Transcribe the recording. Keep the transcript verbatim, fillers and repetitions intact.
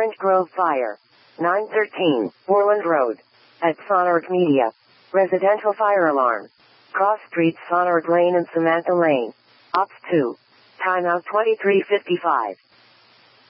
Orange Grove Fire. nine thirteen, Orland Road. At Sonark Media. Residential fire alarm. Cross Streets, Sonark Lane and Samantha Lane. Ops two. Timeout twenty-three fifty-five.